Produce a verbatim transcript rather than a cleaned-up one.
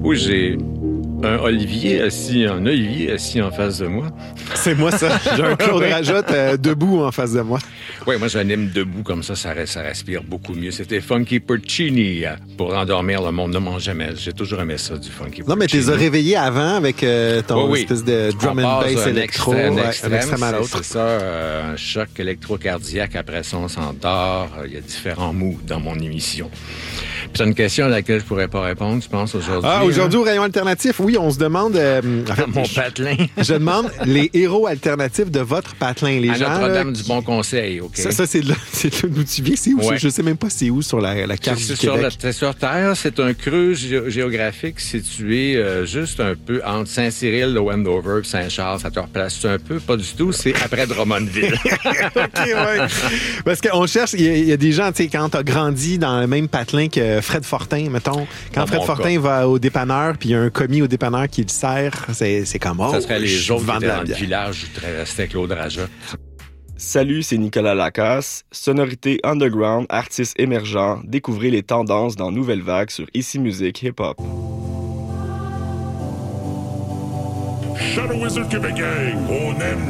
Oui, j'ai un Olivier assis, un Olivier assis en face de moi. C'est moi, ça. J'ai un Claude Rajotte euh, debout en face de moi. Oui, moi, j'anime debout comme ça, ça, ça respire beaucoup mieux. C'était Funky Porcini pour endormir le monde. Ne mange jamais. J'ai toujours aimé ça, du Funky Porcini. Non, mais tu les as réveillés avant avec euh, ton oui, oui. espèce de drum and bass électro. Un ouais, extrême, un extrême à c'est, l'autre. c'est ça, euh, un choc électrocardiaque. Après ça, on s'endort. Il y a différents moods dans mon émission. Puis c'est une question à laquelle je pourrais pas répondre, je pense, aujourd'hui. Ah, aujourd'hui, hein? Au rayon alternatif, oui, on se demande... Euh, en fait, Mon je, patelin. je demande les héros alternatifs de votre patelin. Les à gens, Notre-Dame là, du Bon Conseil, OK? Ça, ça c'est, là, c'est là d'où tu viens. C'est où? Ouais. Je sais même pas c'est où sur la, la carte c'est du sur Québec. La, c'est sur Terre. C'est un creux gé- géographique situé euh, juste un peu entre Saint-Cyril, le Wendover et Saint-Charles. Ça te replace un peu? Pas du tout. C'est après Drummondville. OK, ouais. Parce qu'on cherche, il y, y a des gens, tu sais, quand t'as grandi dans le même patelin que Fred Fortin, mettons, quand Dans Fred mon Fortin cas. va au dépanneur, puis il y a un commis au dépanneur qui le sert, c'est, c'est comme, oh, Ça serait les je autres qui vends de étaient la dans le bière. village où restait Claude Rajotte. Salut, c'est Nicolas Lacasse. Sonorité underground, artiste émergent. Découvrez les tendances dans Nouvelle Vague sur Ici Musique Hip Hop. Shadow Wizard Québec Gang, on aime